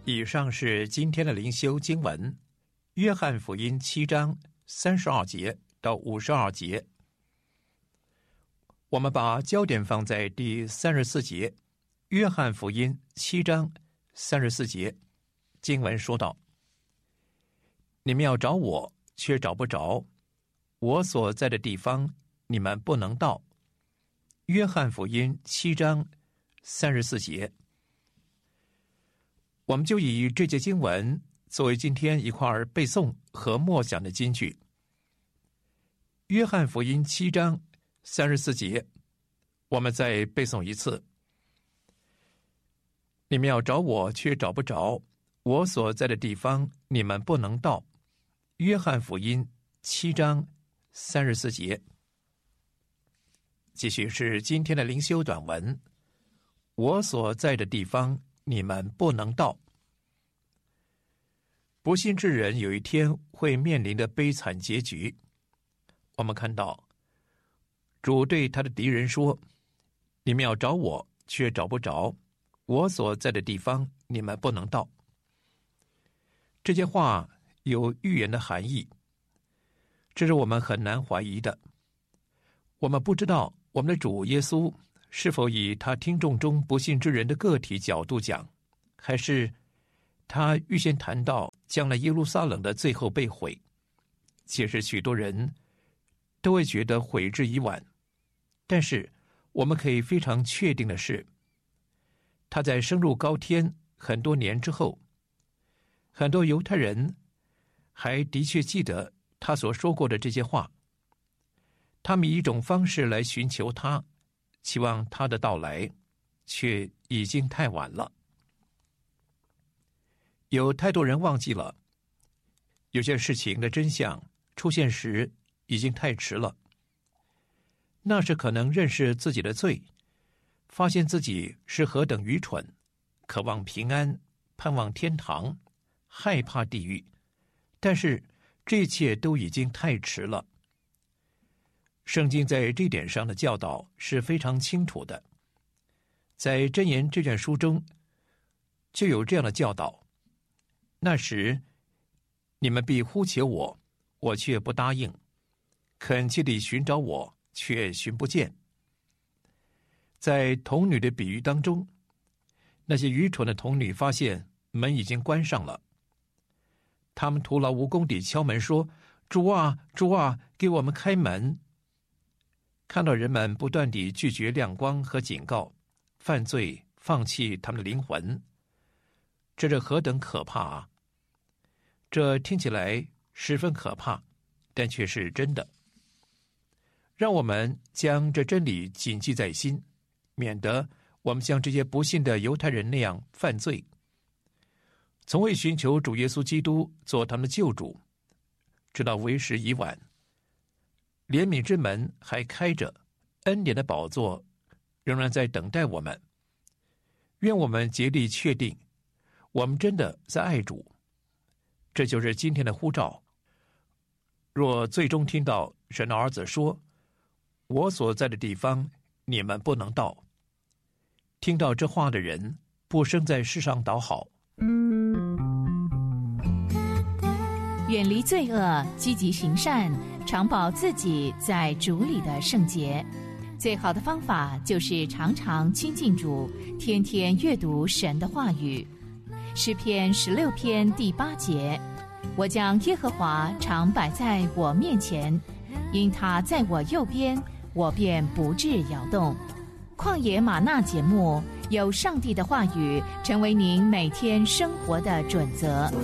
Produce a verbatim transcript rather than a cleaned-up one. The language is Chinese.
以上是今天的灵修经文，约翰福音七章三十二节到五十二节。我们把焦点放在第三十四节，约翰福音七章三十四节，经文说道：你们要找我，却找不着，我所在的地方，你们不能到。约翰福音七章三十四节。我们就以这节经文作为今天一块儿背诵和默想的金句。约翰福音七章三十四节，我们再背诵一次：你们要找我，却找不着，我所在的地方，你们不能到。约翰福音七章三十四节。继续是今天的灵修短文：我所在的地方，你们不能到。不信之人有一天会面临的悲惨结局。我们看到主对他的敌人说：你们要找我，却找不着，我所在的地方，你们不能到。这些话有预言的含义，这是我们很难怀疑的。我们不知道我们的主耶稣是否以他听众中不信之人的个体角度讲，还是他预先谈到将来耶路撒冷的最后被毁。其实许多人都会觉得悔之已晚，但是我们可以非常确定的是，他在升入高天很多年之后，很多犹太人还的确记得他所说过的这些话。他们以一种方式来寻求他，期望他的到来，却已经太晚了。有太多人忘记了，有些事情的真相出现时已经太迟了。那是可能认识自己的罪，发现自己是何等愚蠢，渴望平安，盼望天堂，害怕地狱，但是这一切都已经太迟了。圣经在这点上的教导是非常清楚的，在箴言这卷书中就有这样的教导：那时你们必呼求我，我却不答应；恳切地寻找我，却寻不见。在童女的比喻当中，那些愚蠢的童女发现门已经关上了，他们徒劳无功地敲门说：主啊，主啊，给我们开门。看到人们不断地拒绝亮光和警告，犯罪，放弃他们的灵魂，这是何等可怕啊！这听起来十分可怕，但却是真的。让我们将这真理谨记在心，免得我们像这些不信的犹太人那样犯罪，从未寻求主耶稣基督做他们的救主，直到为时已晚。怜悯之门还开着，恩典的宝座仍然在等待我们。愿我们竭力确定，我们真的在爱主。这就是今天的呼召。若最终听到神的儿子说：我所在的地方，你们不能到，听到这话的人不生在世上倒好。 远离罪恶，积极行善，常保自己在主里的圣洁。最好的方法就是常常亲近主，天天阅读神的话语。诗篇十六篇第八节：我将耶和华常摆在我面前，因他在我右边，我便不致摇动。旷野吗哪节目，有上帝的话语成为您每天生活的准则。